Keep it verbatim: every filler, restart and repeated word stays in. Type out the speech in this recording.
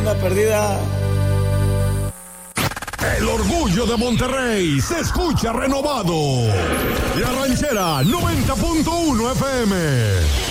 banda perdida. El orgullo de Monterrey se escucha renovado. La Ranchera noventa punto uno F M.